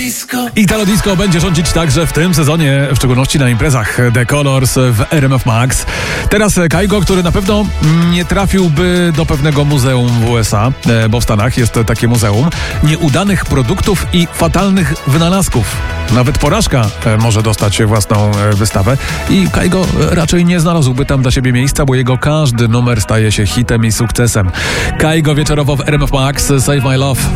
Italo Disco będzie rządzić także w tym sezonie, w szczególności na imprezach The Colors w RMF Max. Teraz Kygo, który na pewno nie trafiłby do pewnego muzeum w USA, bo w Stanach jest takie muzeum nieudanych produktów i fatalnych wynalazków. Nawet porażka może dostać własną wystawę i Kygo raczej nie znalazłby tam dla siebie miejsca, bo jego każdy numer staje się hitem i sukcesem. Kygo wieczorowo w RMF Max, Save My Love.